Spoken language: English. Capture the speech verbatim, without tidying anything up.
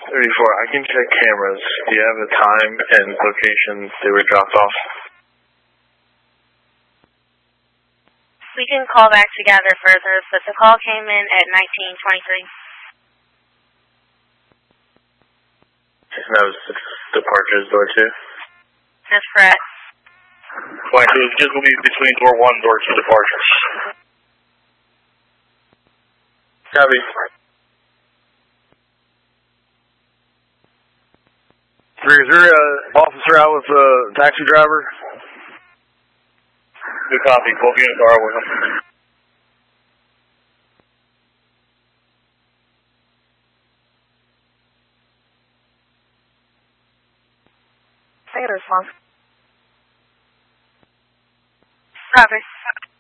thirty-four, I can check cameras. Do you have the time and location they were dropped off? We can call back together further, but the call came in at nineteen twenty-three. And that was the departures door two? That's correct. Fine, so it's just going to be between door one and door two departures. Copy. Is there an officer out with a taxi driver? Good copy. Both units are with him. I got a response. Copy.